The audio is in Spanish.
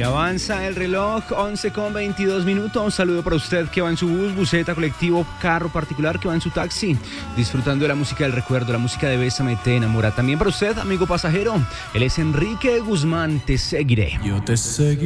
avanza el reloj, 11:22. Un saludo para usted que va en su bus, buseta, colectivo, carro particular, que va en su taxi, disfrutando de la música del recuerdo, la música de Bésame, te enamora. También para usted, amigo pasajero, él es Enrique Guzmán, Te seguiré. Yo te seguiré.